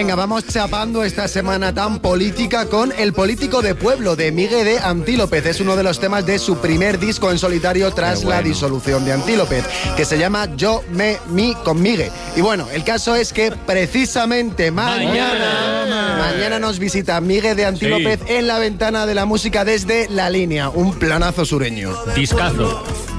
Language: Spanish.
Venga, vamos chapando esta semana tan política con El político de pueblo de Migue de Antílopez. Es uno de los temas de su primer disco en solitario tras la disolución de Antílopez, que se llama Yo, me, mi con Migue. Y bueno, el caso es que precisamente mañana nos visita Migue de Antílopez en la ventana de la música desde La Línea. Un planazo sureño. Discazo.